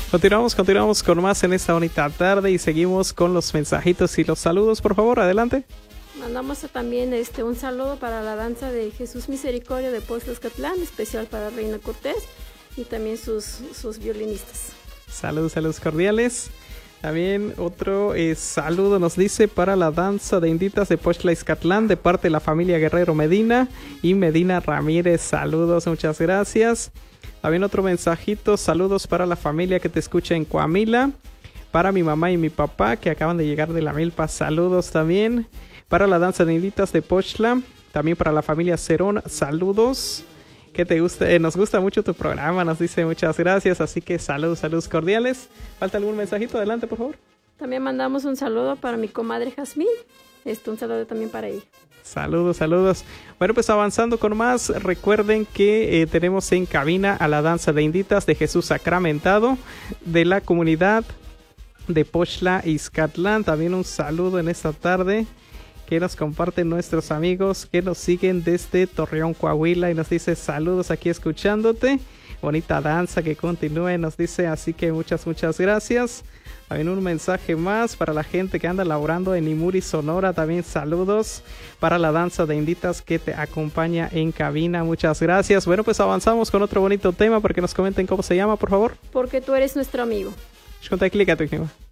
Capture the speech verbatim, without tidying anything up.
Continuamos, continuamos con más en esta bonita tarde y seguimos con los mensajitos y los saludos. Por favor, adelante. Mandamos también este un saludo para la danza de Jesús Misericordia de Poxtlaxcatlán, especial para Reina Cortés y también sus, sus violinistas. Saludos, saludos cordiales. También otro eh, saludo nos dice para la danza de inditas de Poxtlaxcatlán de parte de la familia Guerrero Medina y Medina Ramírez. Saludos, muchas gracias. También otro mensajito, saludos para la familia que te escucha en Coamila, para mi mamá y mi papá que acaban de llegar de la milpa. Saludos también. Para la danza de inditas de Poxtla, también para la familia Cerón, saludos. Que te gusta, eh, nos gusta mucho tu programa, nos dice muchas gracias, así que saludos, saludos cordiales. ¿Falta algún mensajito? Adelante, por favor. También mandamos un saludo para mi comadre Jazmín, este, un saludo también para ella. Saludos, saludos. Bueno, pues avanzando con más, recuerden que eh, tenemos en cabina a la danza de inditas de Jesús Sacramentado de la comunidad de Poxtlaxcatlán. También un saludo en esta tarde que nos comparten nuestros amigos que nos siguen desde Torreón, Coahuila, y nos dice saludos aquí escuchándote. Bonita danza, que continúe, nos dice, así que muchas, muchas gracias. También un mensaje más para la gente que anda laborando en Imuri, Sonora. También saludos para la danza de inditas que te acompaña en cabina. Muchas gracias. Bueno, pues avanzamos con otro bonito tema porque nos comenten cómo se llama, por favor. Porque tú eres nuestro amigo. Conta clica tu